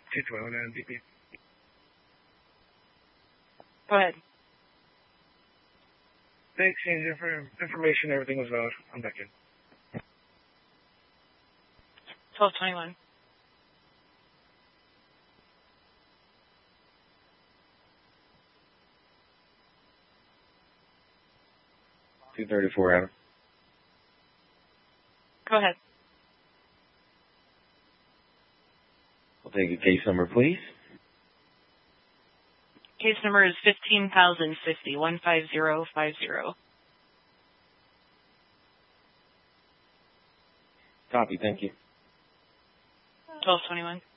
221 NDP. Go ahead. They exchanged information, everything was valid. I'm back in. 1221. Adam. Go ahead. We'll take a case number, please. Case number is 15,050, 15050. Copy, thank you. 1221.